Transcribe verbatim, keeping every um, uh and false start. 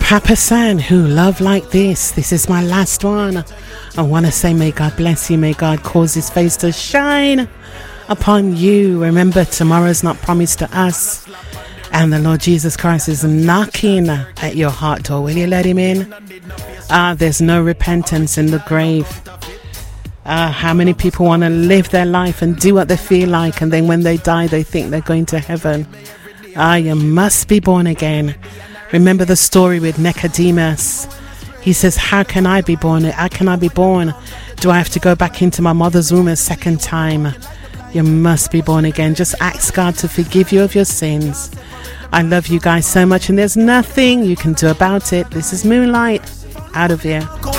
Papa San, who love like this. This is my last one. I want to say may God bless you. May God cause his face to shine upon you. Remember, tomorrow's not promised to us. And the Lord Jesus Christ is knocking at your heart door. Will you let him in? Ah, there's no repentance in the grave. Ah, how many people want to live their life and do what they feel like, and then when they die, they think they're going to heaven. Ah, you must be born again. Remember the story with Nicodemus. He says, how can I be born? How can I be born? Do I have to go back into my mother's womb a second time? You must be born again. Just ask God to forgive you of your sins. I love you guys so much, and there's nothing you can do about it. This is Moonlight. Out of here.